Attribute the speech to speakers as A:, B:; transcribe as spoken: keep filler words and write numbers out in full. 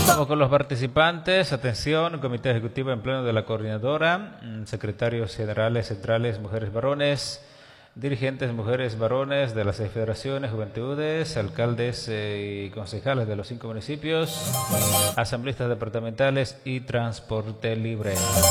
A: Vamos con los participantes. Atención, Comité Ejecutivo en pleno de la Coordinadora, secretarios generales centrales, mujeres, varones, dirigentes, mujeres, varones de las seis federaciones, juventudes, alcaldes eh, y concejales de los cinco municipios, asambleístas departamentales y transporte libre.